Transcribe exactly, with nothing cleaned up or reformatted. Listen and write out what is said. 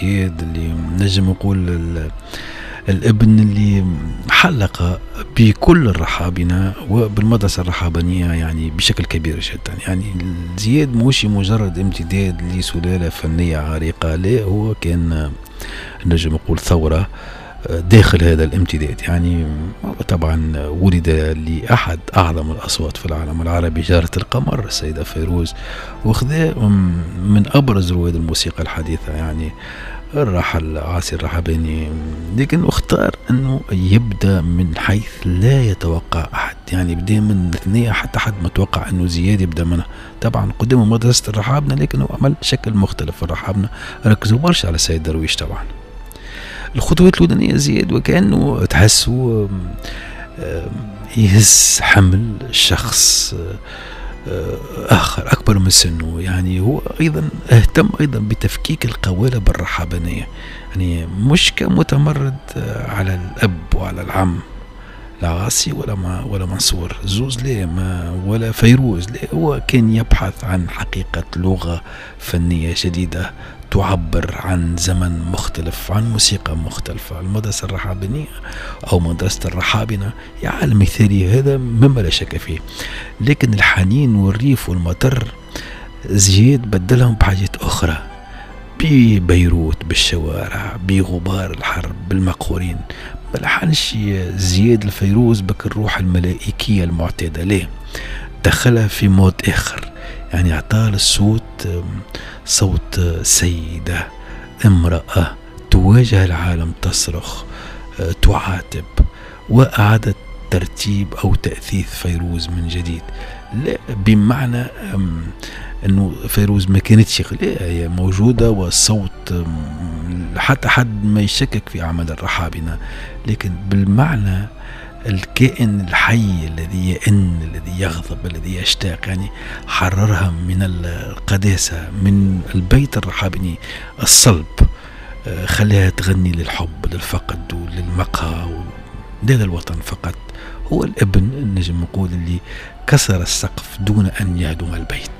زياد اللي نجم نقول الابن اللي حلق بكل الرحابنة وبالمدرسة الرحابنية يعني بشكل كبير جدا. يعني زياد موشي مجرد امتداد لسلالة فنية عريقة، لا هو كان نجم نقول ثورة داخل هذا الامتداد. يعني طبعا ولد لأحد أعظم الأصوات في العالم العربي، جارة القمر السيدة فيروز، وخذا من أبرز رواد الموسيقى الحديثة يعني الراحل عاصي الرحباني، لكن اختار أنه يبدأ من حيث لا يتوقع أحد. يعني بدأ من الثنية حتى حد ما توقع أنه زياد يبدأ منها. طبعا قدمه مدرسة الرحابنة، لكنه عمل شكل مختلف في الرحابنة، ركزوا برشا على السيد درويش. طبعا الخطوات الأولانية زياد وكأنه تحسوا يهز حمل شخص آخر أكبر من سنه. يعني هو أيضا اهتم أيضا بتفكيك القوالب الرحابنية، يعني مش كمتمرد على الأب وعلى العم، لا عاصي ولا ما ولا منصور زوز ليه ما ولا فيروز ليه. هو كان يبحث عن حقيقة لغة فنية جديدة تعبر عن زمن مختلف، عن موسيقى مختلفة. المدرسة الرحابنية أو مدرسة الرحابنة يعلم مثالي، هذا مما لا شك فيه. لكن الحنين والريف والمطر زياد بدلهم بحاجات أخرى، ببيروت، بالشوارع، بغبار الحرب، بالمقهورين. ملحنش زياد الفيروز بك الروح الملائكية المعتادة، ليه دخلها في مود آخر. يعني اعطاه الصوت صوت سيدة، امرأة تواجه العالم، تصرخ، تعاتب، وأعادت ترتيب أو تأثيث فيروز من جديد. لا بمعنى أنه فيروز ما كانتش لا، هي موجودة، والصوت حتى حد ما يشكك في أعمال الرحابنة، لكن بالمعنى الكائن الحي الذي يئن، الذي يغضب، الذي يشتاق. يعني حررها من القداسة، من البيت الرحابني الصلب، خليها تغني للحب، للفقد، وللمقهى، لهذا الوطن فقط. هو الابن نجم نقول اللي كسر السقف دون أن يهدم البيت.